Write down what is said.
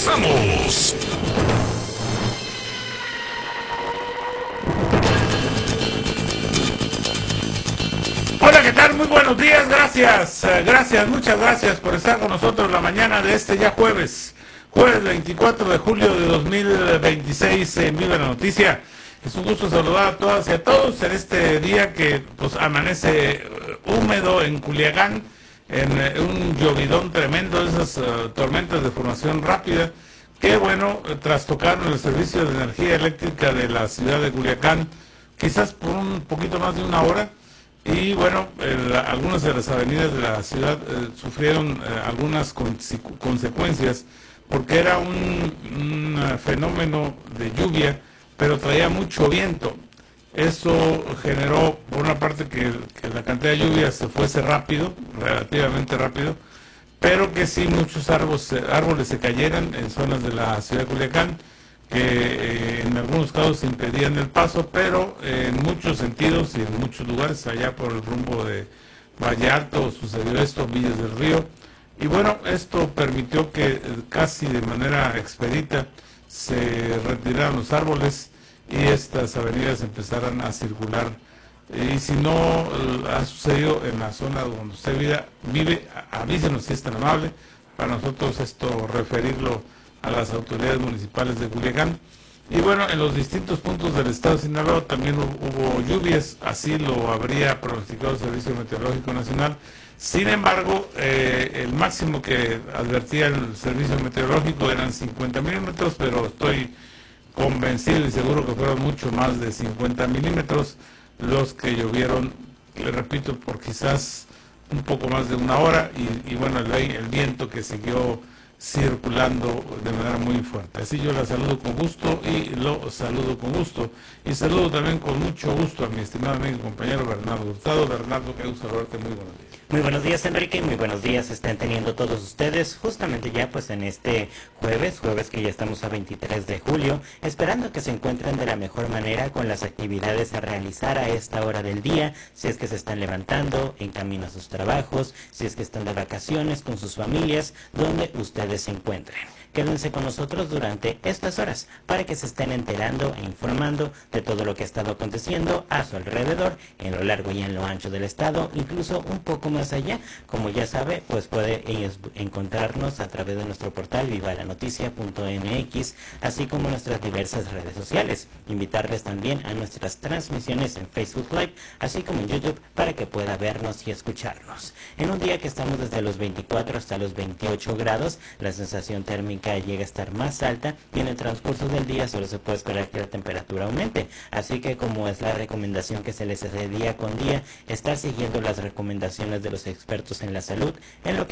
regresamos. Hola, ¿qué tal? Muy buenos días, muchas gracias por estar con nosotros la mañana de este ya jueves 24 de julio de 2026 en Viva la Noticia. Es un gusto saludar a todas y a todos en este día que pues amanece húmedo en Culiacán, en un llovidón tremendo, esas tormentas de formación rápida que bueno, trastocaron el servicio de energía eléctrica de la ciudad de Culiacán, quizás por un poquito más de una hora. Y bueno, algunas de las avenidas de la ciudad sufrieron algunas consecuencias porque era un fenómeno de lluvia, pero traía mucho viento. Eso generó, por una parte, que la cantidad de lluvia se fuese rápido, relativamente rápido, pero que sí muchos árboles se cayeran en zonas de la ciudad de Culiacán, que en algunos casos impedían el paso, pero en muchos sentidos y en muchos lugares, allá por el rumbo de Valle Alto, sucedió esto, Villas del Río, y bueno, esto permitió que casi de manera expedita se retiraran los árboles y estas avenidas empezaran a circular. Y si no ha sucedido en la zona donde usted vive, avísenos si es tan amable, para nosotros esto referirlo a las autoridades municipales de Culiacán. Y bueno, en los distintos puntos del estado de Sinaloa también hubo lluvias, así lo habría pronosticado el Servicio Meteorológico Nacional. Sin embargo, el máximo que advertía el Servicio Meteorológico eran 50 milímetros, pero estoy convencido y seguro que fueron mucho más de 50 milímetros los que llovieron, le repito, por quizás un poco más de una hora y bueno, el viento que siguió circulando de manera muy fuerte. Así yo la saludo con gusto y lo saludo con gusto. Y saludo también con mucho gusto a mi estimado amigo y compañero Bernardo Hurtado. Bernardo, qué gusto saludarte, muy buenos días. Muy buenos días, Enrique, muy buenos días estén teniendo todos ustedes, justamente ya pues en este jueves que ya estamos a 23 de julio, esperando que se encuentren de la mejor manera con las actividades a realizar a esta hora del día, si es que se están levantando en camino a sus trabajos, si es que están de vacaciones con sus familias, donde ustedes se encuentren. Quédense con nosotros durante estas horas para que se estén enterando e informando de todo lo que ha estado aconteciendo a su alrededor, en lo largo y en lo ancho del estado, incluso un poco más allá. Como ya sabe, pues puede encontrarnos a través de nuestro portal vivalanoticia.mx, así como nuestras diversas redes sociales. Invitarles también a nuestras transmisiones en Facebook Live, así como en YouTube, para que pueda vernos y escucharnos. En un día que estamos desde los 24 hasta los 28 grados, la sensación térmica llega a estar más alta y en el transcurso del día solo se puede esperar que la temperatura aumente. Así que, como es la recomendación que se les hace día con día, estar siguiendo las recomendaciones de los expertos en la salud en lo que